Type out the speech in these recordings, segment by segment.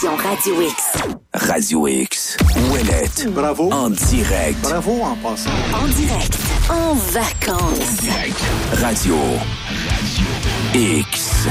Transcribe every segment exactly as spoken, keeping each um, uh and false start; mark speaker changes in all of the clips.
Speaker 1: application Radio X.
Speaker 2: Radio X. Ouellette.
Speaker 3: Bravo.
Speaker 2: En direct.
Speaker 3: Bravo en passant.
Speaker 1: En direct. En vacances.
Speaker 2: Radio. Radio X.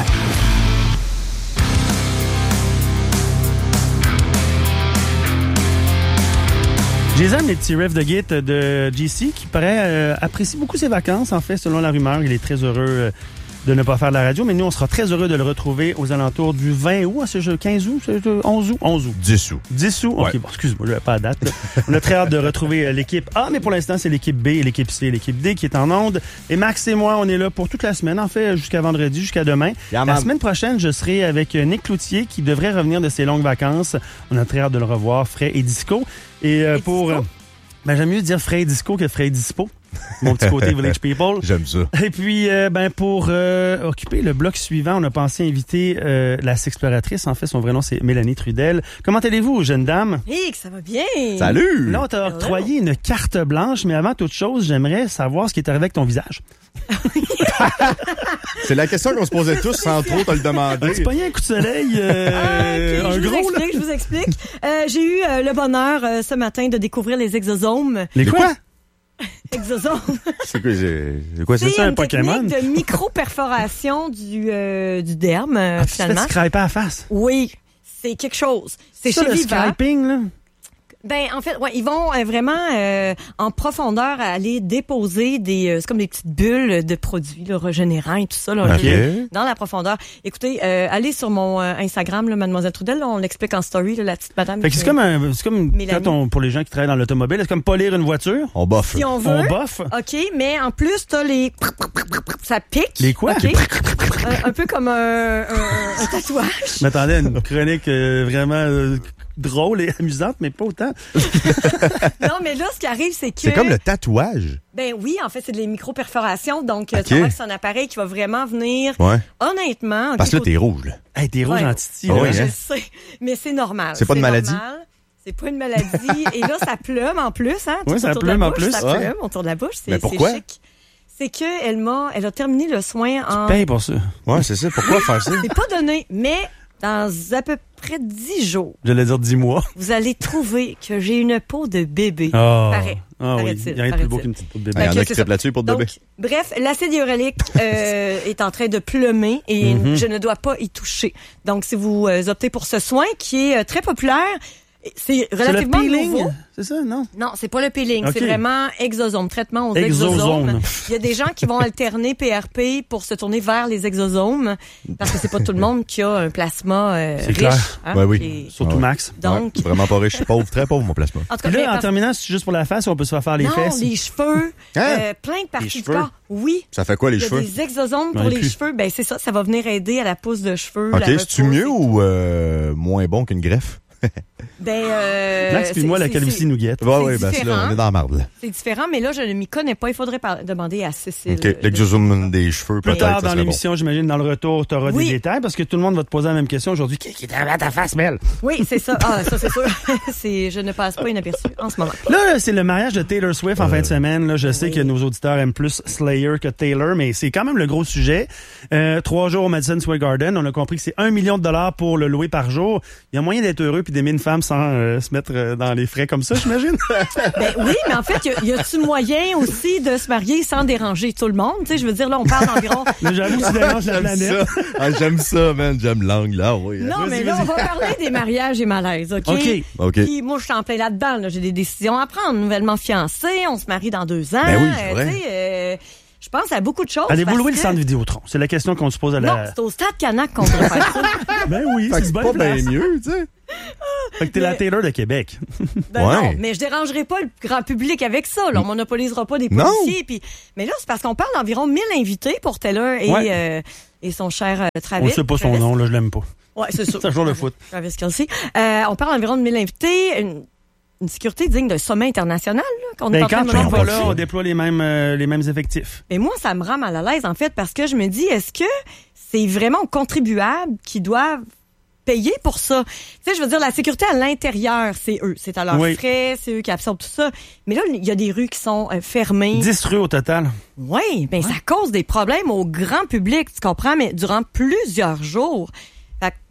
Speaker 4: Jason, les petits riffs de Git de J C qui paraît euh, apprécie beaucoup ses vacances. En fait, selon la rumeur, il est très heureux euh, de ne pas faire de la radio. Mais nous, on sera très heureux de le retrouver aux alentours du vingt août, c'est quinze août, c'est onze août, onze août.
Speaker 5: dix août.
Speaker 4: dix août?
Speaker 5: Ouais.
Speaker 4: OK, bon, excuse-moi, je n'avais pas la date. Là. On a très hâte de retrouver euh, l'équipe A, mais pour l'instant, c'est l'équipe B, l'équipe C et l'équipe D qui est en onde. Et Max et moi, on est là pour toute la semaine, en fait, jusqu'à vendredi, jusqu'à demain.
Speaker 5: Yeah,
Speaker 4: la
Speaker 5: man.
Speaker 4: semaine prochaine, je serai avec Nick Cloutier qui devrait revenir de ses longues vacances. On a très hâte de le revoir, frais et disco. Et, euh,
Speaker 6: Et
Speaker 4: pour...
Speaker 6: disco?
Speaker 4: Euh, ben, j'aime mieux dire frais et disco que frais et dispo. Mon petit côté Village People.
Speaker 5: J'aime ça.
Speaker 4: Et puis, euh, ben pour euh, occuper le bloc suivant, on a pensé inviter euh, la sexploratrice. En fait, son vrai nom, c'est Mélanie Trudel. Comment allez-vous, jeune dame?
Speaker 6: Hey, ça va bien.
Speaker 5: Salut!
Speaker 4: Là, on t'a octroyé une carte blanche, mais avant toute chose, j'aimerais savoir ce qui est arrivé avec ton visage.
Speaker 5: C'est la question qu'on se posait tous sans trop te le demander.
Speaker 4: As-tu pogné un coup de soleil? Euh,
Speaker 6: Ah, ok,
Speaker 4: un
Speaker 6: je
Speaker 4: gros,
Speaker 6: vous
Speaker 4: là?
Speaker 6: explique, je vous explique. Euh, j'ai eu euh, le bonheur euh, ce matin de découvrir les exosomes.
Speaker 4: Les quoi?
Speaker 6: Exosomes.
Speaker 5: C'est quoi, c'est, c'est quoi ça?
Speaker 4: C'est ça, un
Speaker 6: une
Speaker 4: Pokémon?
Speaker 6: technique de micro-perforation du, euh, du derme, euh,
Speaker 4: Ah, tu te fais
Speaker 6: finalement.
Speaker 4: scraper à la face.
Speaker 6: Oui, c'est quelque chose. C'est
Speaker 4: ça,
Speaker 6: chez
Speaker 4: le
Speaker 6: Viva.
Speaker 4: scraping, là?
Speaker 6: Ben, en fait, ouais, ils vont euh, vraiment euh, en profondeur aller déposer des, euh, c'est comme des petites bulles de produits là, régénérants et tout ça là,
Speaker 5: Ok.
Speaker 6: là, dans la profondeur. Écoutez, euh, allez sur mon euh, Instagram, là, Mademoiselle Trudel, là, on l'explique en story, là, la petite madame.
Speaker 4: Fait que c'est
Speaker 6: qui-
Speaker 4: comme, un, c'est comme
Speaker 6: Mélanie.
Speaker 4: quand on, pour les gens qui travaillent dans l'automobile, c'est comme polir une voiture.
Speaker 5: On boffe.
Speaker 6: Si on veut.
Speaker 4: On boffe.
Speaker 6: OK, mais en plus, t'as les... Ça pique.
Speaker 4: Les quoi?
Speaker 6: OK? un, un peu comme un, un, un tatouage.
Speaker 4: Je m'attendais à une chronique euh, vraiment euh, drôle et amusante, mais pas autant.
Speaker 6: Non, mais là, ce qui arrive, c'est que...
Speaker 5: C'est comme le tatouage.
Speaker 6: Ben oui, en fait, c'est des micro-perforations. Donc, euh,
Speaker 5: OK.
Speaker 6: tu vois que c'est un appareil qui va vraiment venir...
Speaker 5: Ouais.
Speaker 6: Honnêtement...
Speaker 5: Parce que là,
Speaker 6: OK,
Speaker 5: t'es rouge, là.
Speaker 4: Hey, t'es rouge
Speaker 6: Ouais.
Speaker 4: en titi,
Speaker 5: Oh,
Speaker 4: là.
Speaker 5: oui,
Speaker 6: je
Speaker 5: hein?
Speaker 6: sais, mais c'est normal.
Speaker 5: C'est pas une maladie?
Speaker 6: normal. C'est pas une maladie. Et là, ça plume en plus, hein?
Speaker 4: Oui,
Speaker 6: tout
Speaker 4: ça
Speaker 6: autour de la
Speaker 4: plume en
Speaker 6: bouche,
Speaker 4: plus.
Speaker 6: Ça
Speaker 5: Ouais.
Speaker 6: plume autour de la bouche. C'est,
Speaker 5: Mais pourquoi?
Speaker 6: c'est chic. C'est que elle m'a, elle a terminé le soin en...
Speaker 4: Paye pour ça.
Speaker 5: Ouais, c'est ça. Pourquoi faire ça?
Speaker 6: C'est pas donné, mais dans à peu près dix jours,
Speaker 4: J'allais dire dix mois.
Speaker 6: vous allez trouver que j'ai une peau de bébé.
Speaker 4: Ah,
Speaker 6: Paraît.
Speaker 4: ah oui,
Speaker 6: Paraît-il,
Speaker 4: il y a rien de plus beau
Speaker 6: paraît-il.
Speaker 4: qu'une petite peau de
Speaker 5: Il
Speaker 4: bébé.
Speaker 5: y en
Speaker 6: Fait
Speaker 5: a
Speaker 6: que
Speaker 5: qui
Speaker 6: c'est
Speaker 5: trippent
Speaker 6: ça.
Speaker 5: là-dessus pour le
Speaker 6: Donc,
Speaker 5: bébé.
Speaker 6: bref, l'acide hyaluronique euh, est en train de plumer et
Speaker 4: Mhm.
Speaker 6: je ne dois pas y toucher. Donc, si vous euh, optez pour ce soin qui est euh, très populaire, c'est
Speaker 4: C'est le
Speaker 6: relativement
Speaker 4: peeling,
Speaker 6: nouveau.
Speaker 4: c'est ça, non?
Speaker 6: Non, c'est pas le peeling,
Speaker 4: Ok.
Speaker 6: c'est vraiment exosome, traitement aux
Speaker 4: Exosome.
Speaker 6: exosomes. Il y a des gens qui vont alterner P R P pour se tourner vers les exosomes parce que c'est pas tout le monde qui a un plasma euh,
Speaker 4: C'est
Speaker 6: riche.
Speaker 4: clair.
Speaker 6: hein,
Speaker 5: Ouais, oui.
Speaker 6: qui est-
Speaker 4: Surtout
Speaker 5: Ah ouais.
Speaker 4: Max.
Speaker 6: Donc,
Speaker 5: Ouais, vraiment pas riche. Pauvre, très pauvre, mon placement.
Speaker 6: en tout cas,
Speaker 4: Puis là,
Speaker 6: mais
Speaker 4: en
Speaker 6: parce-
Speaker 4: terminant, c'est juste pour la face ou on peut se faire faire les
Speaker 6: non,
Speaker 4: fesses?
Speaker 6: les cheveux,
Speaker 5: Hein?
Speaker 6: euh, plein de parties du
Speaker 4: cheveux?
Speaker 6: corps. Oui.
Speaker 5: Ça fait quoi, les
Speaker 6: Il y a
Speaker 5: cheveux?
Speaker 6: des exosomes pour
Speaker 4: Ouais,
Speaker 6: les
Speaker 4: plus.
Speaker 6: cheveux. Ben, c'est ça, ça va venir aider à la pousse de cheveux.
Speaker 5: OK,
Speaker 6: la
Speaker 5: c'est-tu
Speaker 6: repousse
Speaker 5: mieux
Speaker 6: et tout.
Speaker 5: ou euh, moins bon qu'une greffe?
Speaker 6: Ben, euh,
Speaker 4: Max, puis moi,
Speaker 6: c'est-
Speaker 4: la
Speaker 6: c'est-
Speaker 4: calvitie nous guette.
Speaker 5: Ouais,
Speaker 6: c'est
Speaker 5: ouais, ben c'est là,
Speaker 6: différent.
Speaker 5: on est dans la marde, là.
Speaker 6: C'est différent, mais là, je ne m'y connais pas. Il faudrait par- demander à Cécile.
Speaker 5: OK, l'exosome des cheveux,
Speaker 4: Plus
Speaker 5: peut-être,
Speaker 4: tard
Speaker 5: ça
Speaker 4: dans
Speaker 5: serait
Speaker 4: l'émission, j'imagine, dans le retour, tu auras
Speaker 6: Oui.
Speaker 4: des détails parce que tout le monde va te poser la même question aujourd'hui. Qui qui est arrivé à ta face, Mel?
Speaker 6: Oui, c'est ça. Ah, ça, c'est sûr. c'est, je ne passe pas inaperçu en ce moment.
Speaker 4: Là, c'est le mariage de Taylor Swift en fin de semaine. Là, je sais
Speaker 6: oui.
Speaker 4: que nos auditeurs aiment plus Slayer que Taylor, mais c'est quand même le gros sujet. Euh, trois jours au Madison Square Garden. On a compris que c'est un million de dollars pour le louer par jour. Il y a moyen d'être heureux puis d'aimer une femme sans euh, se mettre euh, dans les frais comme ça, j'imagine.
Speaker 6: Ben oui, mais en fait, y a- y a-tu moyen aussi de se marier sans déranger tout le monde? Tu sais, je veux dire, là, on parle d'environ...
Speaker 4: Mais j'avoue que tu déranges la
Speaker 5: J'aime
Speaker 4: planète.
Speaker 5: ça. Ah, j'aime ça, man. J'aime l'angle, là, oui.
Speaker 6: Non,
Speaker 4: Vas-y,
Speaker 6: mais là,
Speaker 4: vas-y.
Speaker 6: on va parler des mariages et malaises, OK?
Speaker 4: OK.
Speaker 5: OK.
Speaker 6: Puis moi, je suis en plein là-dedans. Là. J'ai des décisions à prendre. Nouvellement fiancée, on se marie dans deux ans.
Speaker 5: Ben oui, c'est
Speaker 6: Euh,
Speaker 5: vrai.
Speaker 6: tu sais, euh, je pense à beaucoup de choses.
Speaker 4: Allez-vous
Speaker 6: parce
Speaker 4: louer le
Speaker 6: que-
Speaker 4: centre Vidéotron? C'est la question qu'on se pose à
Speaker 6: Non,
Speaker 4: la...
Speaker 6: c'est au Stade Canac qu'on devrait faire ça.
Speaker 4: Ben oui,
Speaker 5: Fait
Speaker 4: c'est
Speaker 5: que
Speaker 4: une
Speaker 5: c'est
Speaker 4: bonne
Speaker 5: pas
Speaker 4: place.
Speaker 5: bien mieux, tu sais.
Speaker 4: Fait que t'es la
Speaker 6: Mais-
Speaker 4: Taylor de Québec.
Speaker 6: Ben
Speaker 5: Ouais.
Speaker 6: non, mais je dérangerai pas le grand public avec ça. Là. On monopolisera pas des
Speaker 5: Non.
Speaker 6: policiers. Puis... Mais là, c'est parce qu'on parle d'environ mille invités pour Taylor et,
Speaker 4: Ouais.
Speaker 6: euh, et son cher euh, Travis.
Speaker 4: On sait pas son
Speaker 6: Travis.
Speaker 4: nom, là, je l'aime pas.
Speaker 6: Ouais, c'est sûr.
Speaker 4: C'est un joueur de foot.
Speaker 6: Travis Kelce. Euh, on parle d'environ de mille invités. Une, une sécurité digne d'un sommet international là, qu'on est
Speaker 4: Ben,
Speaker 6: en train
Speaker 4: quand
Speaker 6: de
Speaker 4: tu
Speaker 6: me
Speaker 4: vas
Speaker 6: renforcer.
Speaker 4: là, on déploie les mêmes, euh, les mêmes effectifs.
Speaker 6: Mais moi, ça me rend mal à l'aise, en fait, parce que je me dis, est-ce que c'est vraiment aux contribuables qui doivent payer pour ça? Tu sais, je veux dire, la sécurité à l'intérieur, c'est eux. C'est à leurs
Speaker 4: Oui.
Speaker 6: frais, c'est eux qui absorbent tout ça. Mais là, il y a des rues qui sont euh, fermées.
Speaker 4: dix rues au total.
Speaker 6: Oui, ben ça cause des problèmes au grand public, tu comprends, mais durant plusieurs jours. Fait que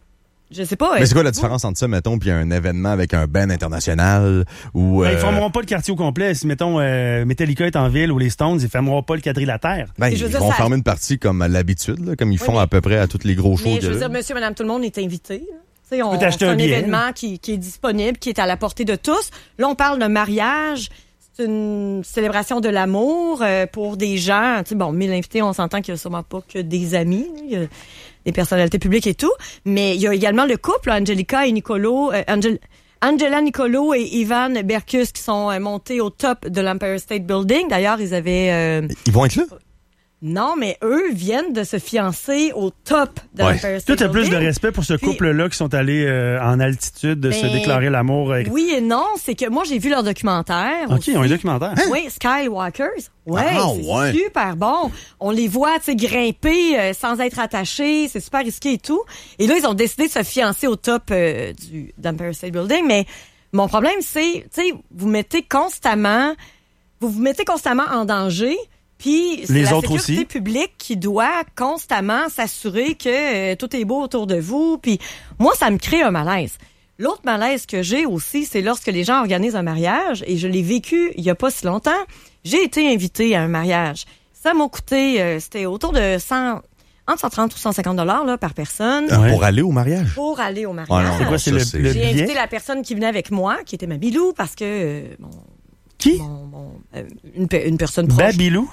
Speaker 6: je sais pas.
Speaker 5: Mais c'est quoi la différence entre ça, mettons, puis un événement avec un band international ou...
Speaker 4: Ben,
Speaker 5: euh,
Speaker 4: ils fermeront pas le quartier au complet. Si, mettons, euh, Metallica est en ville ou les Stones, ils fermeront pas le quadrilatère.
Speaker 5: Ben,
Speaker 6: Et
Speaker 5: ils
Speaker 6: je veux dire,
Speaker 5: vont
Speaker 6: ça-
Speaker 5: fermer une partie comme à l'habitude, là, comme ils
Speaker 6: Oui,
Speaker 5: font
Speaker 6: mais-
Speaker 5: à peu près à tous les gros shows.
Speaker 6: Mais
Speaker 5: qu'il y
Speaker 6: je
Speaker 5: a
Speaker 6: veux
Speaker 5: là.
Speaker 6: dire, monsieur, madame, tout le monde est invité. là. Tu sais, on,
Speaker 4: peux t'acheter
Speaker 6: c'est
Speaker 4: un
Speaker 6: un
Speaker 4: billet.
Speaker 6: événement qui, qui est disponible, qui est à la portée de tous. Là, on parle d'un mariage. C'est une célébration de l'amour euh, pour des gens. Tu sais, bon, mille invités, on s'entend qu'il n'y a sûrement pas que des amis. là. Il y a des personnalités publiques et tout. Mais il y a également le couple, là, Angelica et Nicolo. Euh, Angel- Angela Nicolo et Ivan Berkus qui sont euh, montés au top de l'Empire State Building. D'ailleurs, ils avaient... euh,
Speaker 5: Ils vont être là?
Speaker 6: non, mais eux viennent de se fiancer au top de
Speaker 5: Ouais.
Speaker 6: l'Empire State
Speaker 4: Toi, t'as plus
Speaker 6: Building.
Speaker 4: de respect pour ce
Speaker 6: Puis-
Speaker 4: couple-là qui sont allés euh, en altitude de se
Speaker 6: Ben,
Speaker 4: déclarer l'amour. avec-
Speaker 6: Oui et non, c'est que moi, j'ai vu leur documentaire.
Speaker 4: OK,
Speaker 6: aussi.
Speaker 4: ils ont un documentaire.
Speaker 6: Oui, Skywalkers. Ouais,
Speaker 5: Ah,
Speaker 6: c'est
Speaker 5: ouais.
Speaker 6: super bon. On les voit, tu sais, grimper euh, sans être attachés. C'est super risqué et tout. Et là, ils ont décidé de se fiancer au top euh, du d'Empire State Building. Mais mon problème, c'est, tu sais, vous mettez constamment, vous vous mettez constamment en danger. Puis c'est
Speaker 4: Les
Speaker 6: la
Speaker 4: autres
Speaker 6: sécurité
Speaker 4: aussi.
Speaker 6: publique qui doit constamment s'assurer que euh, tout est beau autour de vous. Puis moi, ça me crée un malaise. L'autre malaise que j'ai aussi, c'est lorsque les gens organisent un mariage, et je l'ai vécu il y a pas si longtemps. J'ai été invitée à un mariage. Ça m'a coûté, euh, c'était autour de cent, entre cent trente ou cent cinquante dollars là, par personne
Speaker 5: Euh,
Speaker 4: Ouais.
Speaker 5: Pour aller au mariage?
Speaker 6: pour aller au
Speaker 5: Ouais,
Speaker 6: mariage.
Speaker 5: non,
Speaker 4: C'est quoi, c'est
Speaker 5: ça,
Speaker 4: le,
Speaker 5: c'est-
Speaker 4: le
Speaker 6: J'ai
Speaker 4: billet?
Speaker 6: invité la personne qui venait avec moi, qui était ma bilou, parce que euh, mon,
Speaker 4: Qui?
Speaker 6: mon, mon, euh, une, pe- une personne proche.
Speaker 4: Babilou?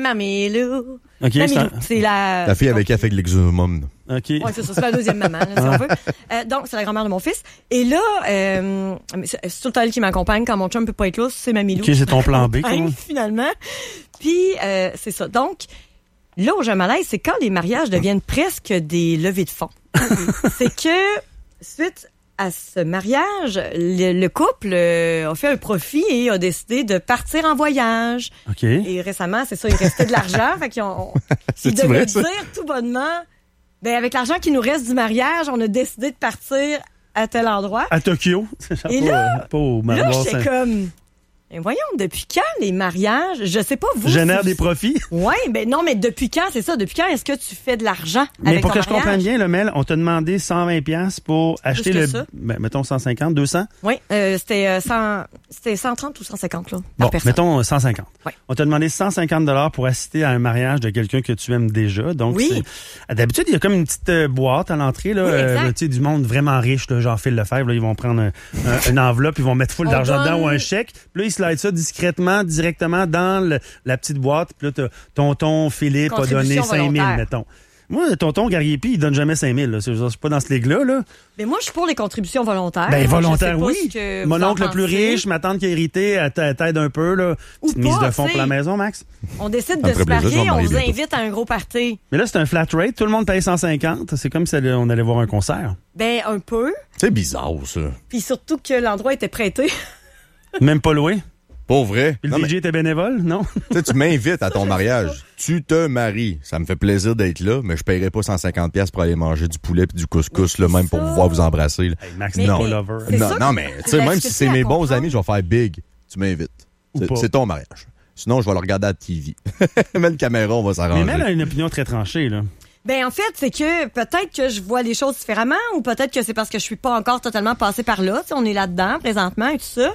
Speaker 6: Mamilou.
Speaker 4: OK, c'est
Speaker 6: Mamilou.
Speaker 4: un-
Speaker 6: C'est la...
Speaker 5: La fille avec qui elle fait de l'exumum.
Speaker 4: OK.
Speaker 6: Ouais, c'est ça, c'est la deuxième maman, là, si on veut. Euh, donc, c'est la grand-mère de mon fils. Et là, euh, c'est c'est tout le temps elle qui m'accompagne quand mon chum peut pas être là, c'est Mamilou.
Speaker 4: OK, c'est ton plan B.
Speaker 6: Hein,
Speaker 4: comment?
Speaker 6: finalement. Puis, euh, c'est ça. Donc, là où j'ai un malaise, c'est quand les mariages deviennent presque des levées de fonds. C'est que, suite à ce mariage, le, le couple euh, a fait un profit et a décidé de partir en voyage.
Speaker 4: OK.
Speaker 6: Et récemment, c'est ça, il restait de l'argent. Fait qu'ils ont, ils
Speaker 5: C'est-tu
Speaker 6: devaient
Speaker 5: vrai, ça?
Speaker 6: dire tout bonnement, ben, avec l'argent qui nous reste du mariage, on a décidé de partir à tel endroit.
Speaker 4: À Tokyo.
Speaker 6: Et
Speaker 4: Pas-
Speaker 6: là-
Speaker 4: pas au
Speaker 6: Là,
Speaker 4: Manoir
Speaker 6: j'étais
Speaker 4: Saint-
Speaker 6: comme, ben voyons, depuis quand les mariages, je sais pas vous.
Speaker 4: Génère
Speaker 6: si-
Speaker 4: des profits.
Speaker 6: Ouais, ben non, mais depuis quand, c'est ça, depuis quand est-ce que tu fais de l'argent
Speaker 4: Mais
Speaker 6: avec
Speaker 4: pour
Speaker 6: ton
Speaker 4: que je
Speaker 6: mariage?
Speaker 4: comprenne bien, le Mel, on t'a demandé cent vingt piastres pour acheter
Speaker 6: que
Speaker 4: le...
Speaker 6: ça.
Speaker 4: Ben, mettons cent cinquante, deux cents?
Speaker 6: Oui, euh, c'était euh, cent, c'était cent trente ou cent cinquante là, par
Speaker 4: Bon,
Speaker 6: personne.
Speaker 4: mettons cent cinquante.
Speaker 6: Ouais.
Speaker 4: On t'a demandé cent cinquante dollars pour assister à un mariage de quelqu'un que tu aimes déjà. Donc,
Speaker 6: Oui.
Speaker 4: c'est- d'habitude, il y a comme une petite euh, boîte à l'entrée, là,
Speaker 6: Oui, exact.
Speaker 4: euh, tu sais, du monde vraiment riche, là, genre Phil Lefebvre, là, ils vont prendre un- un- une enveloppe, ils vont mettre full
Speaker 6: On
Speaker 4: d'argent
Speaker 6: donne-
Speaker 4: dedans ou un chèque. Puis là, ils slident ça discrètement, directement dans le- la petite boîte. Puis là, t'as- tonton Philippe a donné
Speaker 6: Contribution
Speaker 4: cinq mille,
Speaker 6: volontaire.
Speaker 4: mettons. Moi, tonton Gariepi, il donne jamais cinq mille. Là. C'est, je suis pas dans ce ligue-là. Là.
Speaker 6: Mais moi, je suis pour les contributions volontaires.
Speaker 4: Ben,
Speaker 6: Je
Speaker 4: volontaire,
Speaker 6: sais pas
Speaker 4: oui.
Speaker 6: ce que
Speaker 4: Mon
Speaker 6: vous en
Speaker 4: oncle le plus
Speaker 6: pensez.
Speaker 4: riche, ma tante qui a hérité, elle t'a- elle t'aide un peu. Là.
Speaker 6: Ou
Speaker 4: Petite mise
Speaker 6: pas,
Speaker 4: de fonds
Speaker 6: tu
Speaker 4: pour la
Speaker 6: sais.
Speaker 4: maison, Max.
Speaker 6: On décide
Speaker 5: Ça
Speaker 6: de
Speaker 5: me
Speaker 6: se
Speaker 5: ferait plaisir, je vais
Speaker 6: marier,
Speaker 5: me
Speaker 6: on
Speaker 5: marier
Speaker 6: vous
Speaker 5: bientôt.
Speaker 6: invite à un gros party.
Speaker 4: Mais là, c'est un flat rate. Tout le monde paye cent cinquante. C'est comme si on allait voir un concert.
Speaker 6: Ben, un peu.
Speaker 5: C'est bizarre, ça.
Speaker 6: Puis surtout que l'endroit était prêté.
Speaker 4: Même pas loué.
Speaker 5: Pas vrai.
Speaker 4: Puis le
Speaker 5: Non,
Speaker 4: D
Speaker 5: mais,
Speaker 4: J était bénévole, non?
Speaker 5: tu sais, tu m'invites à ton mariage. Tu te maries. Ça me fait plaisir d'être là, mais je paierai pas cent cinquante piastres pour aller manger du poulet puis du couscous, là, même pour
Speaker 6: ça.
Speaker 5: pouvoir vous embrasser. là.
Speaker 4: Hey, Max,
Speaker 6: Mais-
Speaker 4: non.
Speaker 6: mais-
Speaker 4: lover.
Speaker 6: C'est
Speaker 5: Non,
Speaker 6: ça
Speaker 5: non,
Speaker 6: que-
Speaker 5: mais tu
Speaker 6: c'est
Speaker 5: sais,
Speaker 6: la
Speaker 5: même si
Speaker 6: difficulté
Speaker 5: c'est
Speaker 6: à
Speaker 5: mes bons
Speaker 6: comprendre.
Speaker 5: amis, je vais faire big. Tu m'invites.
Speaker 4: Ou
Speaker 5: C'est,
Speaker 4: pas.
Speaker 5: c'est ton mariage. Sinon, je vais le regarder à la T V. Mets une caméra, on va
Speaker 4: Mais
Speaker 5: s'arranger.
Speaker 4: Mel a une opinion très tranchée, là.
Speaker 6: Ben en fait, c'est que peut-être que je vois les choses différemment ou peut-être que c'est parce que je suis pas encore totalement passée par là. Tu sais, on est là-dedans présentement et tout ça.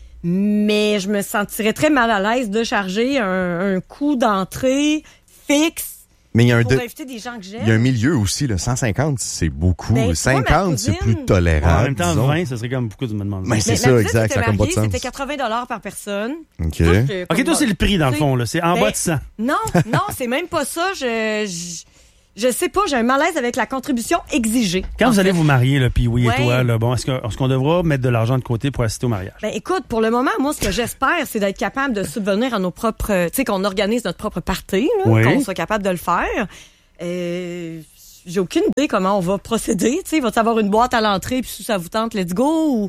Speaker 6: Mais je me sentirais très mal à l'aise de charger un, un coût d'entrée fixe
Speaker 5: Mais il y a un,
Speaker 6: pour
Speaker 5: de-
Speaker 6: inviter des gens que j'aime.
Speaker 5: il y a un milieu aussi, là. cent cinquante, c'est beaucoup.
Speaker 6: Ben, tu vois, ma
Speaker 5: cinquante, c'est
Speaker 6: cousine-
Speaker 5: plus tolérable.
Speaker 4: En même temps,
Speaker 5: disons.
Speaker 4: vingt, ce serait comme beaucoup, tu me demandes.
Speaker 5: Mais c'est
Speaker 6: Mais
Speaker 5: ça,
Speaker 6: ma cousine
Speaker 5: exact,
Speaker 6: était
Speaker 5: ça a comme pas de
Speaker 6: mariée,
Speaker 5: sens.
Speaker 6: C'était quatre-vingts dollars par personne.
Speaker 5: OK.
Speaker 6: Moi, j'étais
Speaker 4: OK,
Speaker 6: comme,
Speaker 4: toi, c'est le prix, dans le
Speaker 6: tu sais,
Speaker 4: fond, là. C'est en
Speaker 6: ben,
Speaker 4: bas de cent.
Speaker 6: Non, non, c'est même pas ça. Je, je, je sais pas, j'ai un malaise avec la contribution exigée.
Speaker 4: Quand
Speaker 6: en
Speaker 4: vous allez
Speaker 6: fait.
Speaker 4: vous marier, là, puis oui
Speaker 6: Ouais.
Speaker 4: et toi, là, bon, est-ce, que, est-ce qu'on devra mettre de l'argent de côté pour assister au mariage?
Speaker 6: Ben écoute, pour le moment, moi, ce que j'espère, c'est d'être capable de subvenir à nos propres, tu sais, qu'on organise notre propre party, là,
Speaker 4: Oui.
Speaker 6: qu'on soit capable de le faire. Euh, j'ai aucune idée comment on va procéder. Tu sais, va-t-il avoir une boîte à l'entrée puis si ça vous tente, let's go ou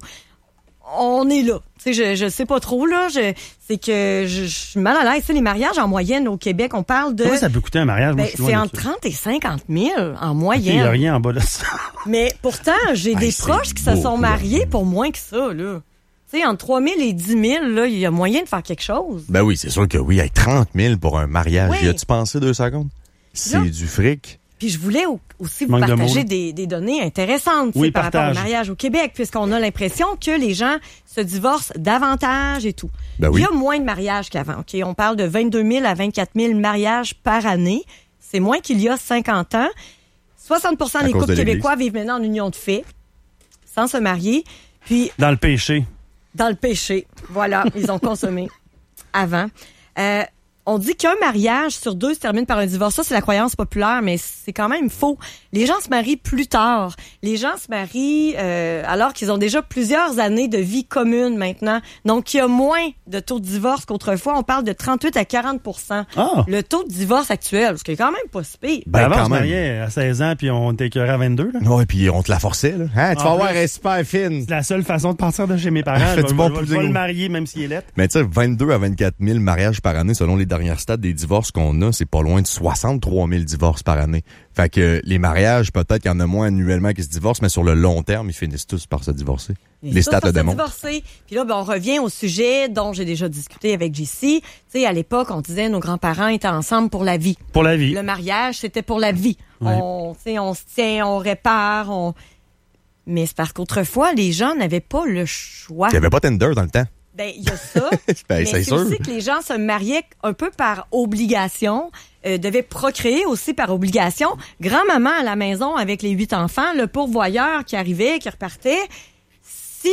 Speaker 6: on est là. Tu sais, je je sais pas trop là. Je, c'est que je, je suis mal à l'aise. Tu sais, les mariages en moyenne au Québec, on parle de.
Speaker 4: Comment ça peut coûter un mariage? Moi,
Speaker 6: Ben,
Speaker 4: je suis loin
Speaker 6: c'est
Speaker 4: de
Speaker 6: entre
Speaker 4: ça.
Speaker 6: trente et cinquante mille en
Speaker 4: Il
Speaker 6: moyenne.
Speaker 4: n'y a rien en bas de ça.
Speaker 6: Mais pourtant, j'ai
Speaker 5: Hey,
Speaker 6: des
Speaker 5: c'est
Speaker 6: proches qui se sont
Speaker 5: beaucoup,
Speaker 6: mariés
Speaker 5: là.
Speaker 6: pour moins que ça, là. Tu sais, entre trois mille et dix mille, là, il y a moyen de faire quelque chose.
Speaker 5: Ben oui, c'est sûr que oui. Avec trente mille pour un mariage,
Speaker 6: Oui.
Speaker 5: y a-tu pensé deux secondes? C'est
Speaker 6: Là.
Speaker 5: du fric.
Speaker 6: Puis je voulais aussi vous
Speaker 4: Manque de
Speaker 6: partager
Speaker 4: mots.
Speaker 6: des, des données intéressantes
Speaker 4: Oui,
Speaker 6: par rapport au
Speaker 4: partage.
Speaker 6: mariage au Québec, puisqu'on a l'impression que les gens se divorcent davantage et tout.
Speaker 5: Ben oui.
Speaker 6: Il y a moins de mariages qu'avant. Ok, on parle de vingt-deux mille à vingt-quatre mille mariages par année. C'est moins qu'il y a cinquante ans. soixante pour cent
Speaker 5: À
Speaker 6: des
Speaker 5: cause
Speaker 6: couples
Speaker 5: de l'Église.
Speaker 6: québécois vivent maintenant en union de fait, sans se marier. Puis
Speaker 4: Dans le péché.
Speaker 6: dans le péché. Voilà, ils ont consommé avant. Euh, on dit qu'un mariage sur deux se termine par un divorce. Ça, c'est la croyance populaire, mais c'est quand même faux. Les gens se marient plus tard. Les gens se marient euh, alors qu'ils ont déjà plusieurs années de vie commune maintenant. Donc, il y a moins de taux de divorce qu'autrefois. On parle de trente-huit à quarante pour cent.
Speaker 4: Ah!
Speaker 6: Le taux de divorce actuel, ce qui est quand même pas si pire.
Speaker 4: Ben,
Speaker 5: Ben,
Speaker 4: avant,
Speaker 5: quand
Speaker 4: on se
Speaker 5: même.
Speaker 4: mariait à seize ans, puis on était écœuré à vingt-deux. Là.
Speaker 5: Ouais, puis on te la forçait, là. Hein, tu
Speaker 4: En
Speaker 5: vas voir,
Speaker 4: plus.
Speaker 5: elle est super fine.
Speaker 4: C'est la seule façon de partir de chez mes parents.
Speaker 5: Fais
Speaker 4: Je
Speaker 5: du
Speaker 4: vais,
Speaker 5: bon
Speaker 4: je vais- je
Speaker 5: pudding
Speaker 4: vais
Speaker 5: au-
Speaker 4: le marier, même s'il est lettre.
Speaker 5: Mais tu sais, vingt-deux à vingt-quatre mille mariages par année, selon les dernières stats des divorces qu'on a, c'est pas loin de soixante-trois mille divorces par année. Fait que les mariages, peut-être qu'il y en a moins annuellement qui se divorcent, mais sur le long terme, ils finissent tous par se divorcer.
Speaker 6: Et
Speaker 5: Les
Speaker 6: ça,
Speaker 5: stats
Speaker 6: ça,
Speaker 5: le
Speaker 6: ça
Speaker 5: démontrent.
Speaker 6: divorcé. Puis là, ben, on revient au sujet dont j'ai déjà discuté avec J C. Tu sais, à l'époque, on disait nos grands-parents étaient ensemble pour la vie.
Speaker 4: Pour la vie.
Speaker 6: Le mariage, c'était pour la vie.
Speaker 4: Ouais.
Speaker 6: On, tu sais, on se tient, on répare, on... Mais c'est parce qu'autrefois, les gens n'avaient pas le choix.
Speaker 5: Il y avait pas Tinder dans le temps.
Speaker 6: Ben, il y a ça.
Speaker 5: Ben,
Speaker 6: mais
Speaker 5: c'est
Speaker 6: c'est
Speaker 5: sûr.
Speaker 6: aussi que les gens se mariaient un peu par obligation, euh, devaient procréer aussi par obligation. Grand-maman à la maison avec les huit enfants, le pourvoyeur qui arrivait, qui repartait. Si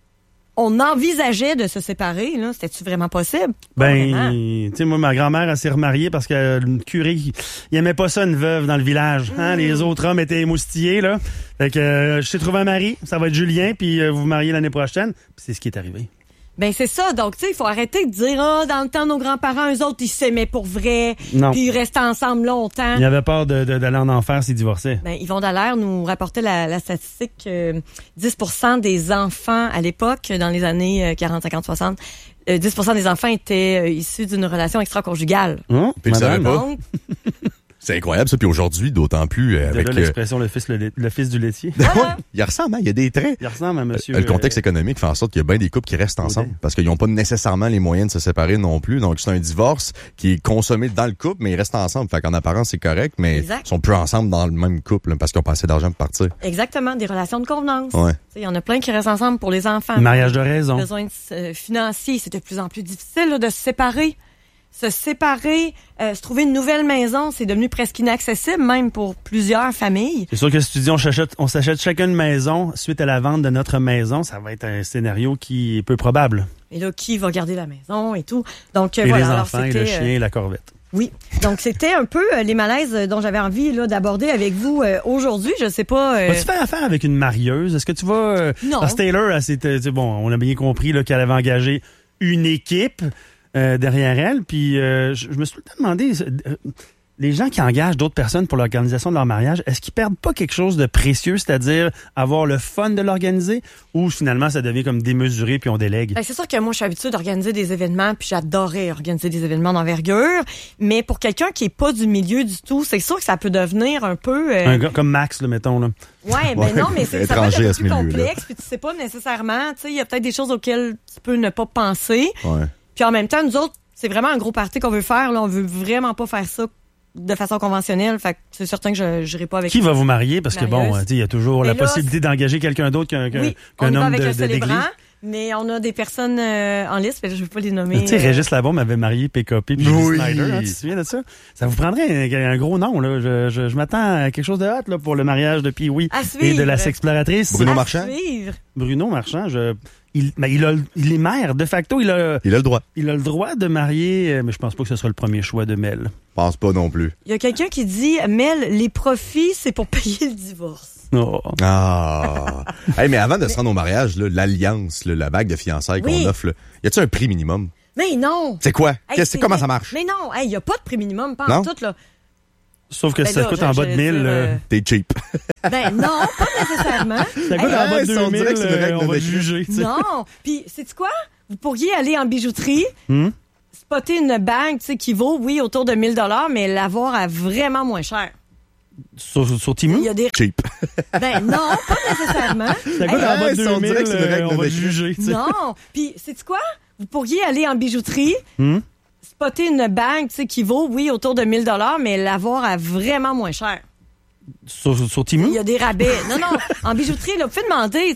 Speaker 6: on envisageait de se séparer, là, c'était-tu vraiment possible? Pas vraiment.
Speaker 4: Ben, tu sais, moi, ma grand-mère, elle s'est remariée parce que le curé, il, il aimait pas ça, une veuve dans le village. Hein?
Speaker 6: Mm.
Speaker 4: Les autres hommes étaient émoustillés, là. Fait que, euh, je t'ai trouvé un mari, ça va être Julien, puis euh, vous vous mariez l'année prochaine. Puis c'est ce qui est arrivé.
Speaker 6: Ben c'est ça, donc tu sais, il faut arrêter de dire ah dans le temps nos grands-parents eux autres ils s'aimaient pour vrai,
Speaker 4: Non.
Speaker 6: puis ils restaient ensemble longtemps.
Speaker 4: Il avait peur de, de- d'aller en enfer s'il divorçait.
Speaker 6: Ben Yvon Dallaire nous rapportait la, la statistique que dix pour cent des enfants à l'époque dans les années euh, quarante, cinquante, soixante, euh, dix pour cent des enfants étaient euh, issus d'une relation extra-conjugale.
Speaker 4: Hein?
Speaker 5: Puis il savait
Speaker 4: Madame?
Speaker 5: pas.
Speaker 6: Donc
Speaker 5: C'est incroyable, ça. Puis aujourd'hui, d'autant plus euh,
Speaker 4: De
Speaker 5: avec...
Speaker 4: là
Speaker 5: euh,
Speaker 4: l'expression le fils, le, lait- le fils du laitier.
Speaker 6: voilà.
Speaker 5: il ressemble, hein, il y a des traits.
Speaker 4: Il ressemble à monsieur.
Speaker 5: Euh, le contexte
Speaker 4: euh,
Speaker 5: économique fait en sorte qu'il y a bien des couples qui restent ensemble
Speaker 4: Audet.
Speaker 5: parce qu'ils n'ont pas nécessairement les moyens de se séparer non plus. Donc, c'est un divorce qui est consommé dans le couple, mais ils restent ensemble. Fait qu'en apparence, c'est correct, mais
Speaker 6: Exact.
Speaker 5: ils sont plus ensemble dans le même couple là, parce qu'ils ont pas assez d'argent pour partir.
Speaker 6: Exactement, des relations de convenance.
Speaker 5: Ouais.
Speaker 6: Tu sais, il y en a plein qui restent ensemble pour les enfants.
Speaker 4: Mariage de raison.
Speaker 6: Besoins euh, financiers, c'est de plus en plus difficile là, de se séparer. Se séparer, euh, se trouver une nouvelle maison, c'est devenu presque inaccessible même pour plusieurs familles.
Speaker 4: C'est sûr que si tu dis on s'achète, on s'achète chacun une maison suite à la vente de notre maison, ça va être un scénario qui est peu probable.
Speaker 6: Et là, qui va garder la maison et tout. Donc, euh,
Speaker 4: Et
Speaker 6: voilà.
Speaker 4: les
Speaker 6: Alors,
Speaker 4: enfants, et
Speaker 6: c'était,
Speaker 4: le chien,
Speaker 6: euh,
Speaker 4: et la corvette.
Speaker 6: oui. Donc, c'était un peu euh, les malaises euh, dont j'avais envie là, d'aborder avec vous euh, aujourd'hui. Je sais pas... euh,
Speaker 4: Vas-tu faire affaire avec une marieuse? Est-ce que tu vas... euh,
Speaker 6: Non.
Speaker 4: Parce que Taylor, elle, c'était, tu sais, bon, on a bien compris là, qu'elle avait engagé une équipe euh, derrière elle. Puis euh, je, je me suis tout le temps demandé, euh, les gens qui engagent d'autres personnes pour l'organisation de leur mariage, est-ce qu'ils perdent pas quelque chose de précieux, c'est-à-dire avoir le fun de l'organiser, ou finalement ça devient comme démesuré puis on délègue?
Speaker 6: Ben, c'est sûr que moi, je suis habituée d'organiser des événements, puis j'adorais organiser des événements d'envergure. Mais pour quelqu'un qui est pas du milieu du tout, c'est sûr que ça peut devenir un peu... euh,
Speaker 4: Un gars comme Max, là, mettons. Là.
Speaker 6: Ouais, ben
Speaker 5: Ouais,
Speaker 6: non, mais c'est, ça peut être
Speaker 5: étranger
Speaker 6: un
Speaker 5: à
Speaker 6: peu
Speaker 5: ce
Speaker 6: plus
Speaker 5: milieu-là.
Speaker 6: complexe, puis tu sais pas nécessairement, tu sais, il y a peut-être des choses auxquelles tu peux ne pas penser.
Speaker 5: Ouais.
Speaker 6: Puis en même temps, nous autres, c'est vraiment un gros party qu'on veut faire, là, on veut vraiment pas faire ça de façon conventionnelle, fait que c'est certain que je n'irai pas avec
Speaker 4: Qui va vous marier? Parce que bon,
Speaker 6: Marieuse.
Speaker 4: tu sais, il y a toujours
Speaker 6: Mais
Speaker 4: la
Speaker 6: là,
Speaker 4: possibilité d'engager quelqu'un d'autre qu'un, qu'un,
Speaker 6: Oui, on
Speaker 4: qu'un
Speaker 6: y va
Speaker 4: homme
Speaker 6: avec
Speaker 4: de,
Speaker 6: un
Speaker 4: de,
Speaker 6: célébrant,
Speaker 4: d'église.
Speaker 6: mais on a des personnes euh, en liste, mais je vais pas les nommer.
Speaker 4: Tu sais,
Speaker 6: euh,
Speaker 4: Régis Labaume avait marié P K P puis
Speaker 5: Oui.
Speaker 4: Julie Snyder, hein, tu te souviens de ça? Ça vous prendrait un, un gros nom, là. Je, je, je m'attends à quelque chose de hot, là, pour le mariage de Pee-Wee
Speaker 6: À
Speaker 4: et
Speaker 6: suivre.
Speaker 4: de la sexploratrice.
Speaker 5: Bruno
Speaker 6: à
Speaker 5: Marchand?
Speaker 6: suivre.
Speaker 4: Bruno Marchand, je, il, ben, il, a, il est maire. De facto, il a,
Speaker 5: Il a le droit.
Speaker 4: il a le droit de marier, euh, mais je pense pas que ce sera le premier choix de Mel.
Speaker 5: Pense pas non plus.
Speaker 6: Il y a quelqu'un qui dit, Mel, les profits, c'est pour payer le divorce.
Speaker 4: Oh.
Speaker 5: Ah. Hey, mais avant de se rendre au mariage, là, l'alliance, là, la bague de fiançailles
Speaker 6: Oui.
Speaker 5: qu'on offre, là, y a-tu un prix minimum?
Speaker 6: Mais non!
Speaker 5: C'est quoi?
Speaker 6: Hey,
Speaker 5: Qu'est-ce,
Speaker 6: c'est-
Speaker 5: comment
Speaker 6: mais-
Speaker 5: ça marche?
Speaker 6: Mais non, il n'y a pas de prix minimum, pas
Speaker 5: Non?
Speaker 6: en tout, là.
Speaker 4: Sauf que
Speaker 6: Ben
Speaker 4: ça
Speaker 6: là,
Speaker 4: coûte en bas de
Speaker 6: j'allais
Speaker 4: mille.
Speaker 6: dire,
Speaker 4: euh,
Speaker 6: euh,
Speaker 5: T'es cheap.
Speaker 6: Ben non, pas nécessairement.
Speaker 4: ça coûte
Speaker 6: Hey,
Speaker 4: en bas de
Speaker 5: hey, ça, on
Speaker 4: deux mille,
Speaker 5: dirait que c'est une
Speaker 4: euh,
Speaker 5: règle
Speaker 4: on
Speaker 5: de
Speaker 4: va te
Speaker 5: métier.
Speaker 4: juger. tu sais.
Speaker 6: Non. Puis, sais-tu quoi? Vous pourriez aller en bijouterie,
Speaker 4: Hmm?
Speaker 6: spotter une bague, tu sais, qui vaut, oui, autour de mille dollars, mais l'avoir à vraiment moins cher.
Speaker 4: Sur, sur
Speaker 6: Il
Speaker 4: Temu?
Speaker 6: y a des...
Speaker 5: Cheap.
Speaker 6: Ben non, pas nécessairement.
Speaker 4: Ça coûte
Speaker 6: Hey,
Speaker 4: en bas de
Speaker 5: hey, ça, on
Speaker 4: deux mille,
Speaker 5: dirait que c'est une règle
Speaker 4: euh,
Speaker 5: de
Speaker 4: on va te
Speaker 5: métier.
Speaker 4: juger. tu sais.
Speaker 6: Non. Puis, sais-tu quoi? Vous pourriez aller en bijouterie,
Speaker 4: Hmm?
Speaker 6: spotter une bague, tu sais, qui vaut, oui, autour de mille dollars, mais l'avoir à vraiment moins cher.
Speaker 4: Sur, sur Temu?
Speaker 6: Il y a des rabais. Non, non, en bijouterie, là, vous pouvez demander.